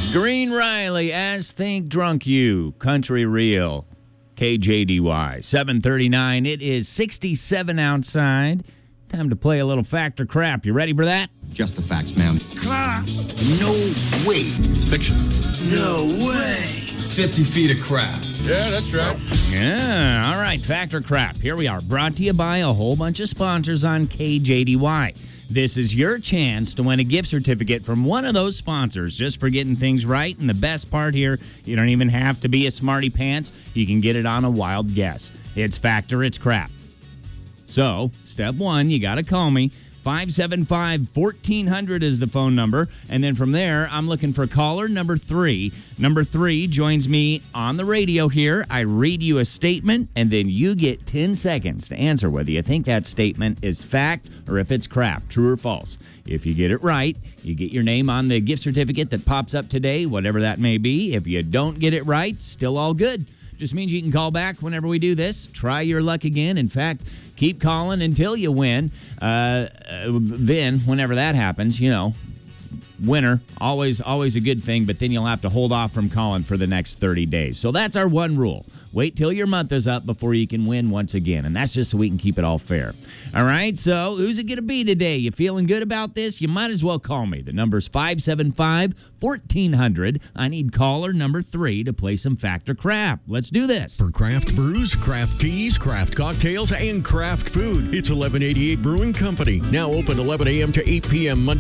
Green Riley, As Think Drunk You, Country Real, KJDY, 739. It is 67 outside. Time to play a little fact or crap. You ready for that? Just the facts, ma'am. No way. It's fiction. No way. 50 feet of crap. Yeah, that's right. Yeah, all right, fact or crap. Here we are, brought to you by a whole bunch of sponsors on KJDY. This is your chance to win a gift certificate from one of those sponsors just for getting things right. And the best part here, you don't even have to be a smarty pants. You can get it on a wild guess. It's fact or it's crap. So, step one, you got to call me. 575-1400 is the phone number. And then from there, I'm looking for caller number 3. Number 3 joins me on the radio here. I read you a statement, and then you get 10 seconds to answer whether you think that statement is fact or if it's crap, true or false. If you get it right, you get your name on the gift certificate that pops up today, whatever that may be. If you don't get it right, still all good. Just means you can call back whenever we do this. Try your luck again. In fact, keep calling until you win. Then, whenever that happens, winner, always a good thing, but then you'll have to hold off from calling for the next 30 days. So that's our one rule. Wait till your month is up before you can win once again, and that's just so we can keep it all fair. All right, so who's it going to be today? You feeling good about this? You might as well call me. The number's 575-1400. I need caller number 3 to play some fact or crap. Let's do this. For craft brews, craft teas, craft cocktails, and craft food, it's 1188 Brewing Company. Now open 11 a.m. to 8 p.m. Monday